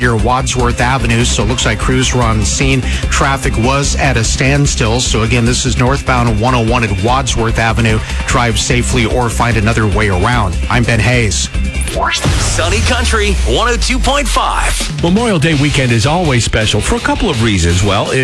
near Wadsworth Avenue, so it looks like crews were on scene. Traffic was at a standstill. So again, this is northbound 101 at Wadsworth Avenue. Drive safely or find another way around. I'm Ben Hayes. Sunny Country 102.5. Memorial Day weekend is always special for a couple of reasons. Well,